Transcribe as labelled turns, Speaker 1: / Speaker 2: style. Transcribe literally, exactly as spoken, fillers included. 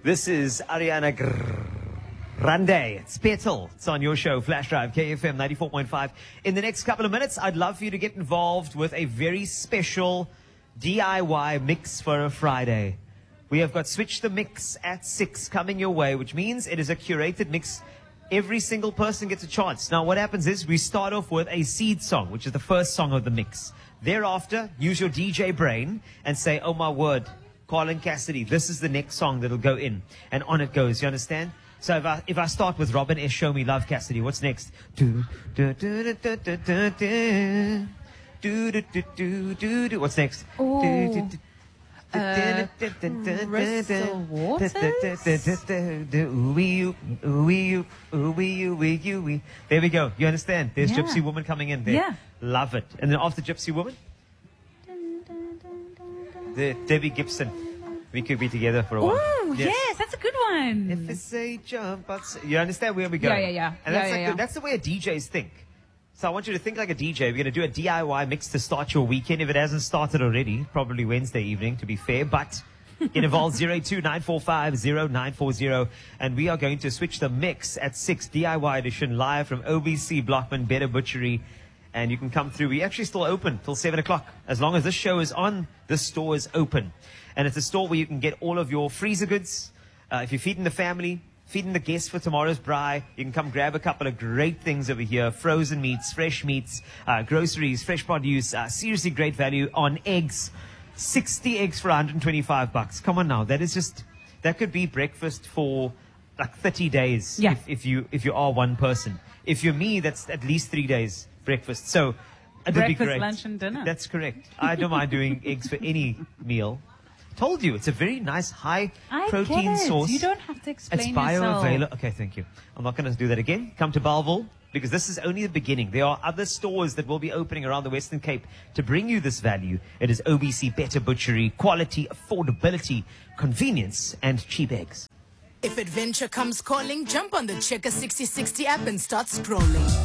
Speaker 1: This is Ariana Grande. It's Petal. It's on your show, Flash Drive, K F M ninety-four point five. In the next couple of minutes, I'd love for you to get involved with a very special D I Y mix for a Friday. We have got Switch the Mix at six coming your way, which means it is a curated mix. Every single person gets a chance. Now, what happens is we start off with a seed song, which is the first song of the mix. Thereafter, use your D J brain and say, oh my word, Colin Cassidy, this is the next song that'll go in. And on it goes, you understand? So if I, if I start with Robin S. Show Me Love, Cassidy, what's next? Do, do, do, do, do, do, do, do. Do, do, do, do, do, do. What's next?
Speaker 2: Ooh.
Speaker 1: Do, do, do.
Speaker 2: Uh, Crystal Waters?
Speaker 1: There we go. You understand? There's
Speaker 2: Yeah.
Speaker 1: Gypsy Woman coming in there.
Speaker 2: Yeah.
Speaker 1: Love it. And then after Gypsy Woman, the Debbie Gibson. We could be together for a while.
Speaker 2: Ooh, yes. that's a good one.
Speaker 1: If it's a jump, outside- you understand where we go?
Speaker 2: Yeah, yeah, yeah.
Speaker 1: And
Speaker 2: Yeah,
Speaker 1: that's,
Speaker 2: yeah,
Speaker 1: like
Speaker 2: yeah.
Speaker 1: The, that's the way a D Js think. So I want you to think like a D J. We're going to do a D I Y mix to start your weekend. If it hasn't started already, probably Wednesday evening, to be fair. But get involved, zero two nine four five zero nine four zero. And we are going to switch the mix at six, D I Y edition, live from O B C Blockman Better Butchery. And you can come through. We actually still open till seven o'clock. As long as this show is on, this store is open. And it's a store where you can get all of your freezer goods. Uh, if you're feeding the family, feeding the guests for tomorrow's braai, you can come grab a couple of great things over here. Frozen meats, fresh meats, uh, groceries, fresh produce. Uh, seriously great value on eggs. sixty eggs for one hundred twenty-five bucks. Come on now. That is just, that could be breakfast for like thirty days.
Speaker 2: Yeah.
Speaker 1: If, if you, if you are one person. If you're me, that's at least three days breakfast. So it would be
Speaker 2: Breakfast,
Speaker 1: great.
Speaker 2: lunch, and dinner.
Speaker 1: That's correct. I don't mind doing eggs for any meal. Told you, it's a very nice high
Speaker 2: I
Speaker 1: protein
Speaker 2: get it.
Speaker 1: source.
Speaker 2: You don't have to explain
Speaker 1: It's
Speaker 2: yourself.
Speaker 1: bioavailable. Okay, thank you. I'm not going to do that again. Come to Bellville, because this is only the beginning. There are other stores that will be opening around the Western Cape to bring you this value. It is O B C Better Butchery, quality, affordability, convenience, and cheap eggs.
Speaker 3: If adventure comes calling, jump on the Checker sixty sixty app and start scrolling.